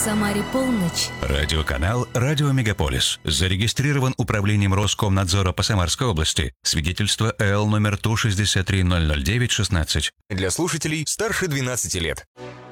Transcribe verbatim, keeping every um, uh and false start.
Самаре полночь. Радиоканал «Радио Мегаполис». Зарегистрирован управлением Роскомнадзора по Самарской области. Свидетельство Л номер Ту шестьдесят три ноль ноль девять шестнадцать. Для слушателей старше двенадцати лет.